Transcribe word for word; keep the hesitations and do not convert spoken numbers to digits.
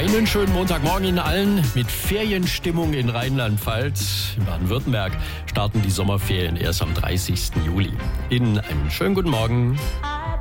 Einen schönen Montagmorgen Ihnen allen mit Ferienstimmung in Rheinland-Pfalz. In Baden-Württemberg starten die Sommerferien erst am dreißigsten Juli. Ihnen einen schönen guten Morgen.